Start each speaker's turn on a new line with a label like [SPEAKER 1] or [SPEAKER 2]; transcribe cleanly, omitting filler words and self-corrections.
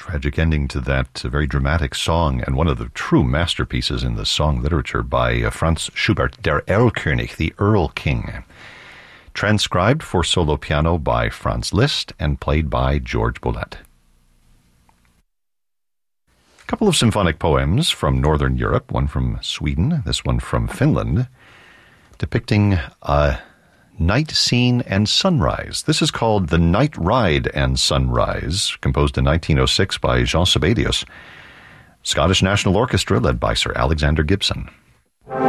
[SPEAKER 1] Tragic ending to that very dramatic song, and one of the true masterpieces in the song literature by Franz Schubert, Der Erlkönig, the Earl King. Transcribed for solo piano by Franz Liszt and played by George Boulez. A couple of symphonic poems from Northern Europe, one from Sweden, this one from Finland, depicting a night scene and sunrise. This is called The Night Ride and Sunrise, composed in 1906 by Jean Sibelius. Scottish National Orchestra led by Sir Alexander Gibson.